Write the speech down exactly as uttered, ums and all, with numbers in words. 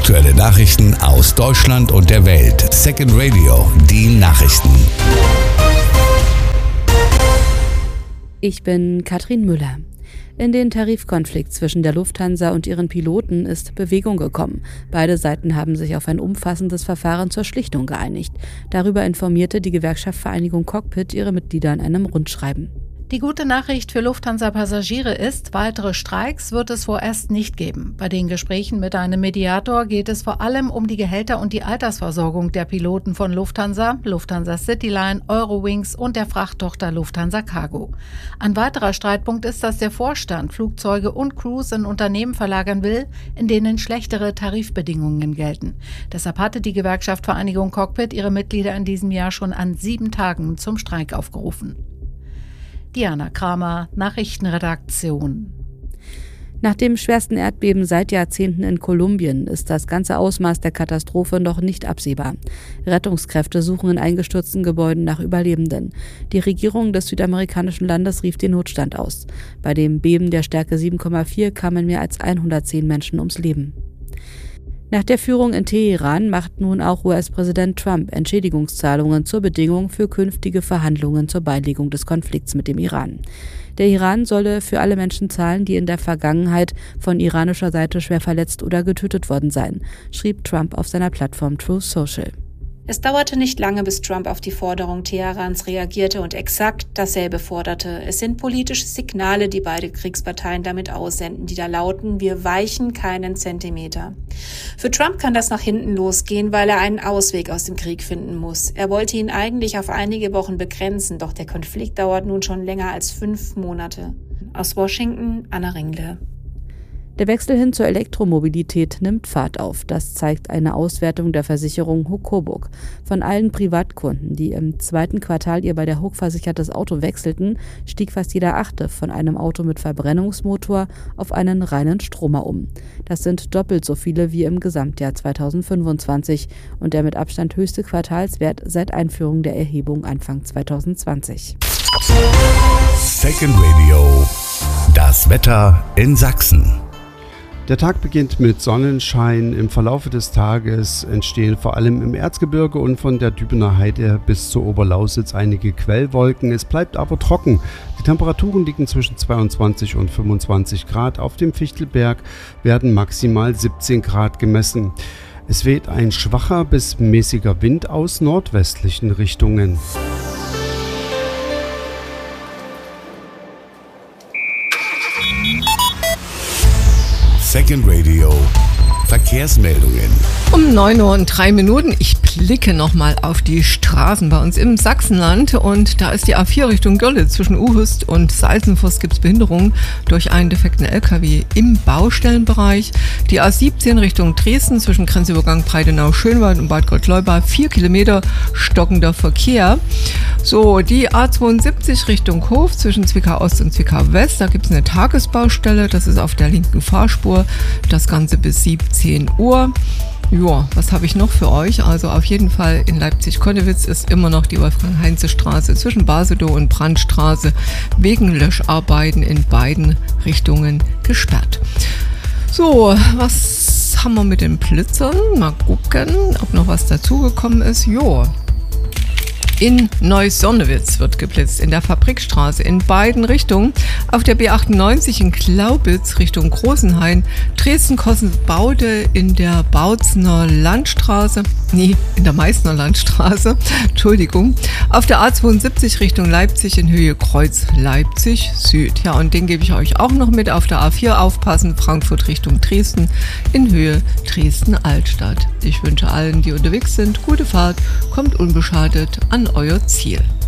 Aktuelle Nachrichten aus Deutschland und der Welt. Second Radio, die Nachrichten. Ich bin Katrin Müller. In den Tarifkonflikt zwischen der Lufthansa und ihren Piloten ist Bewegung gekommen. Beide Seiten haben sich auf ein umfassendes Verfahren zur Schlichtung geeinigt. Darüber informierte die Gewerkschaft Vereinigung Cockpit ihre Mitglieder in einem Rundschreiben. Die gute Nachricht für Lufthansa-Passagiere ist, weitere Streiks wird es vorerst nicht geben. Bei den Gesprächen mit einem Mediator geht es vor allem um die Gehälter und die Altersversorgung der Piloten von Lufthansa, Lufthansa Cityline, Eurowings und der Frachttochter Lufthansa Cargo. Ein weiterer Streitpunkt ist, dass der Vorstand Flugzeuge und Crews in Unternehmen verlagern will, in denen schlechtere Tarifbedingungen gelten. Deshalb hatte die Gewerkschaft Vereinigung Cockpit ihre Mitglieder in diesem Jahr schon an sieben Tagen zum Streik aufgerufen. Diana Kramer, Nachrichtenredaktion. Nach dem schwersten Erdbeben seit Jahrzehnten in Kolumbien ist das ganze Ausmaß der Katastrophe noch nicht absehbar. Rettungskräfte suchen in eingestürzten Gebäuden nach Überlebenden. Die Regierung des südamerikanischen Landes rief den Notstand aus. Bei dem Beben der Stärke sieben Komma vier kamen mehr als hundertzehn Menschen ums Leben. Nach der Führung in Teheran macht nun auch U S-Präsident Trump Entschädigungszahlungen zur Bedingung für künftige Verhandlungen zur Beilegung des Konflikts mit dem Iran. Der Iran solle für alle Menschen zahlen, die in der Vergangenheit von iranischer Seite schwer verletzt oder getötet worden seien, schrieb Trump auf seiner Plattform Truth Social. Es dauerte nicht lange, bis Trump auf die Forderung Teherans reagierte und exakt dasselbe forderte. Es sind politische Signale, die beide Kriegsparteien damit aussenden, die da lauten: Wir weichen keinen Zentimeter. Für Trump kann das nach hinten losgehen, weil er einen Ausweg aus dem Krieg finden muss. Er wollte ihn eigentlich auf einige Wochen begrenzen, doch der Konflikt dauert nun schon länger als fünf Monate. Aus Washington, Anna Ringle. Der Wechsel hin zur Elektromobilität nimmt Fahrt auf. Das zeigt eine Auswertung der Versicherung Hokoburg. Von allen Privatkunden, die im zweiten Quartal ihr bei der Hook versichertes Auto wechselten, stieg fast jeder Achte von einem Auto mit Verbrennungsmotor auf einen reinen Stromer um. Das sind doppelt so viele wie im Gesamtjahr zweitausendfünfundzwanzig und der mit Abstand höchste Quartalswert seit Einführung der Erhebung Anfang zweitausendzwanzig. Second Radio, das Wetter in Sachsen. Der Tag beginnt mit Sonnenschein. Im Verlaufe des Tages entstehen vor allem im Erzgebirge und von der Dübener Heide bis zur Oberlausitz einige Quellwolken. Es bleibt aber trocken. Die Temperaturen liegen zwischen zweiundzwanzig und fünfundzwanzig Grad. Auf dem Fichtelberg werden maximal siebzehn Grad gemessen. Es weht ein schwacher bis mäßiger Wind aus nordwestlichen Richtungen. Second Radio, Verkehrsmeldungen. Um neun Uhr und drei Minuten. Ich blicke nochmal auf die Straßen bei uns im Sachsenland und da ist die A vier Richtung Görlitz. Zwischen Uhust und Salzenfoss gibt es Behinderungen durch einen defekten L K W im Baustellenbereich. Die A siebzehn Richtung Dresden zwischen Grenzübergang Breitenau-Schönwald und Bad Gottleuba vier Kilometer stockender Verkehr. So, die A zweiundsiebzig Richtung Hof zwischen Zwickau Ost und Zwickau West, da gibt es eine Tagesbaustelle, das ist auf der linken Fahrspur, das Ganze bis siebzehn Uhr. Ja, was habe ich noch für euch? Also auf jeden Fall in Leipzig-Konnewitz ist immer noch die Wolfgang-Heinze-Straße zwischen Basedow und Brandstraße wegen Löscharbeiten in beiden Richtungen gesperrt. So, was haben wir mit den Blitzern? Mal gucken, ob noch was dazugekommen ist. Jo. In Neusonnewitz wird geblitzt, in der Fabrikstraße in beiden Richtungen. Auf der B achtundneunzig in Glaubitz Richtung Großenhain, Dresden-Kossen-Baude in der Bautzner Landstraße, nee, in der Meißner Landstraße, Entschuldigung. Auf der A zweiundsiebzig Richtung Leipzig in Höhe Kreuz Leipzig Süd. Ja, und den gebe ich euch auch noch mit. Auf der A vier aufpassen, Frankfurt Richtung Dresden in Höhe Dresden-Altstadt. Ich wünsche allen, die unterwegs sind, gute Fahrt, kommt unbeschadet an euer Ziel.